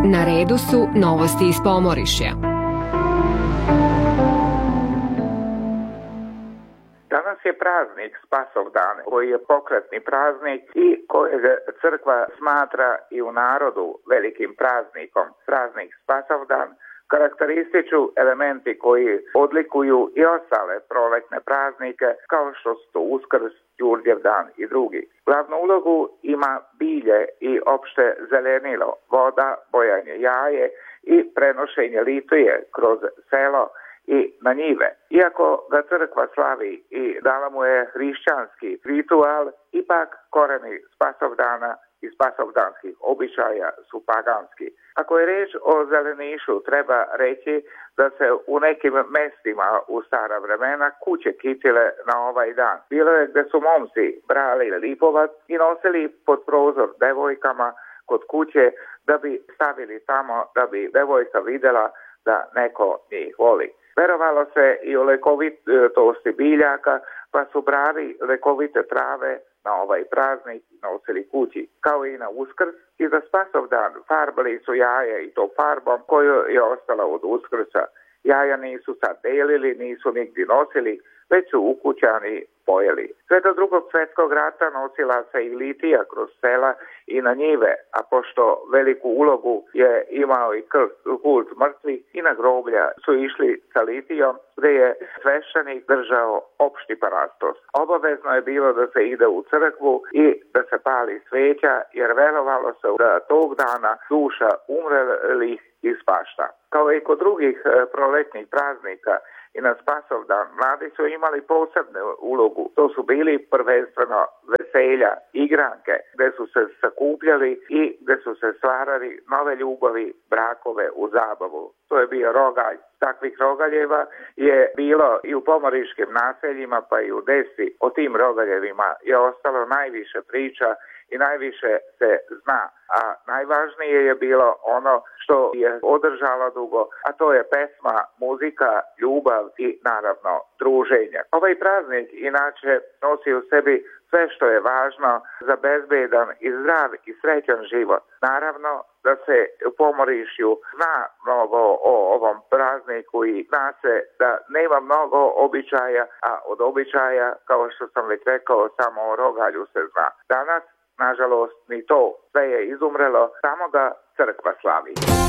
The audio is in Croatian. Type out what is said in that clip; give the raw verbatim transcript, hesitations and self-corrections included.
Na redu su novosti iz Pomorišja. Danas je praznik Spasovdan, koji je pokretni praznik i kojeg crkva smatra i u narodu velikim praznikom. Praznik Spasovdan karakterističu elementi koji odlikuju i ostale proletne praznike, kao što su to Uskrs, Đurđev dan i drugi. Glavnu ulogu ima bilje i opšte zelenilo, voda, bojanje jaje i prenošenje litije kroz selo i na njive. Iako ga crkva slavi i dala mu je hrišćanski ritual, ipak koreni Spasovdana i spasovdanskih običaja su paganski. Ako je reč o zelenišu, treba reći da se u nekim mestima u stara vremena kuće kitile na ovaj dan. Bilo je gde su momci brali lipovac i nosili pod prozor devojkama kod kuće da bi stavili tamo, da bi devojka videla da neko njih voli. Verovalo se i o lekovitosti biljaka, pa su brali lekovite trave na ovaj praznik nosili kući. Kao i na Uskrs i za Spasovdan farbali su jaje i to farbom koju je ostala od Uskrsa. Jaja nisu sad delili, nisu nigdje nosili, već su ukućani pojeli. Sve do drugog svjetskog rata nosila se i litija kroz sela i na njive, a pošto veliku ulogu je imao i kult mrtvih i na groblja su išli sa litijom, gdje je sveštenik držao opšti parastos. Obavezno je bilo da se ide u crkvu i da se pali sveća, jer verovalo se da tog dana duša umrelih ispašta. Kao i kod drugih proletnih praznika, i na Spasovdan mladi su imali posebnu ulogu. To su bili prvenstveno veselja, igranke, gdje su se sakupljali i gdje su se stvarali nove ljubavi, brakove u zabavu. To je bio rogalj. Takvih rogaljeva je bilo i u pomoriškim naseljima, pa i u Desi. O tim rogaljevima je ostalo najviše priča i najviše se zna, a najvažnije je bilo ono što je održalo dugo, a to je pesma, muzika, ljubav i naravno druženje. Ovaj praznik inače nosi u sebi sve što je važno za bezbedan i zdrav i srećan život. Naravno da se u Pomorišju zna mnogo o ovom prazniku i zna se da nema mnogo običaja, a od običaja, kao što sam već rekao, samo o rogalju se zna. Danas nažalost, ni to sve je izumrelo, samo ga crkva slavi.